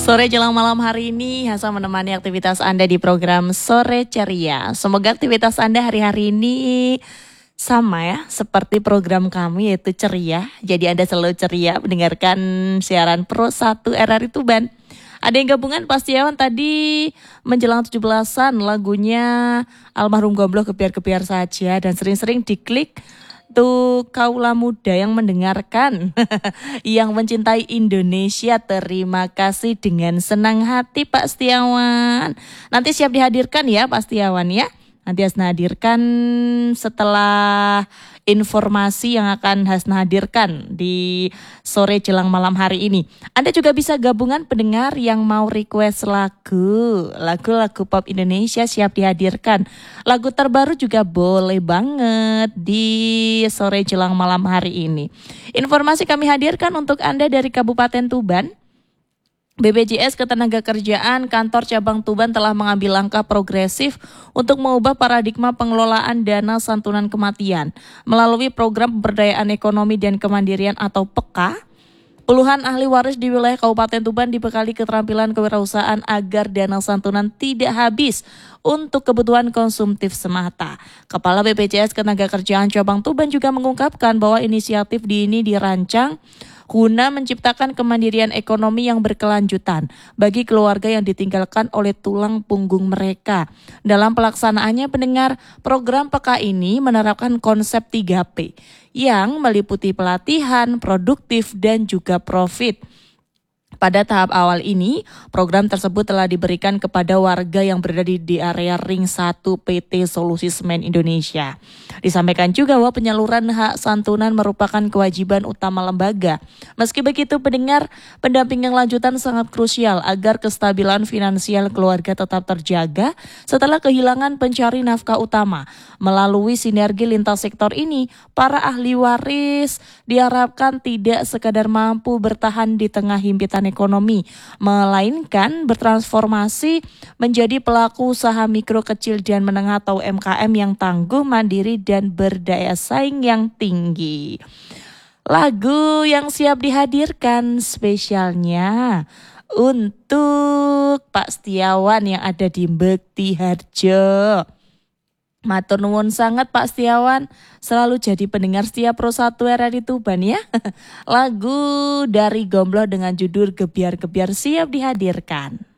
Sore jelang malam hari ini, Hasan menemani aktivitas Anda di program Sore Ceria. Semoga aktivitas Anda hari-hari ini sama ya, seperti program kami yaitu ceria. Jadi Anda selalu ceria mendengarkan siaran Pro 1 RRI Tuban. Ada yang gabungan Pak Setiawan tadi menjelang 17-an lagunya almarhum Gombloh Kebiar-kebiar saja dan sering-sering diklik tuh kaula muda yang mendengarkan yang mencintai Indonesia. Terima kasih dengan senang hati Pak Setiawan. Nanti siap dihadirkan ya Pak Setiawan ya. Nanti Hasna hadirkan setelah informasi yang akan Hasna hadirkan di sore jelang malam hari ini. Anda juga bisa gabungan pendengar yang mau request lagu-lagu pop Indonesia siap dihadirkan. Lagu terbaru juga boleh banget di sore jelang malam hari ini. Informasi kami hadirkan untuk Anda dari Kabupaten Tuban. BPJS Ketenagakerjaan Kantor Cabang Tuban telah mengambil langkah progresif untuk mengubah paradigma pengelolaan dana santunan kematian. Melalui program pemberdayaan ekonomi dan kemandirian atau PEKA, puluhan ahli waris di wilayah Kabupaten Tuban dibekali keterampilan kewirausahaan agar dana santunan tidak habis untuk kebutuhan konsumtif semata. Kepala BPJS Ketenagakerjaan Cabang Tuban juga mengungkapkan bahwa inisiatif ini dirancang guna menciptakan kemandirian ekonomi yang berkelanjutan bagi keluarga yang ditinggalkan oleh tulang punggung mereka. Dalam pelaksanaannya, pendengar, program PK ini menerapkan konsep 3P yang meliputi pelatihan, produktif, dan juga profit. Pada tahap awal ini, program tersebut telah diberikan kepada warga yang berada di area Ring 1 PT Solusi Semen Indonesia. Disampaikan juga bahwa penyaluran hak santunan merupakan kewajiban utama lembaga. Meski begitu, pendengar, pendampingan lanjutan sangat krusial agar kestabilan finansial keluarga tetap terjaga setelah kehilangan pencari nafkah utama. Melalui sinergi lintas sektor ini, para ahli waris diharapkan tidak sekadar mampu bertahan di tengah himpitan ekonomi, melainkan bertransformasi menjadi pelaku usaha mikro, kecil, dan menengah atau UMKM yang tangguh, mandiri, dan berdaya saing yang tinggi. Lagu yang siap dihadirkan spesialnya untuk Pak Setiawan yang ada di Bekti Harjo. Matur nuwun sangat Pak Setiawan, selalu jadi pendengar setia Pro 1 RRI Tuban ya. Lagu dari Gombloh dengan judul Gebiar-gebiar siap dihadirkan.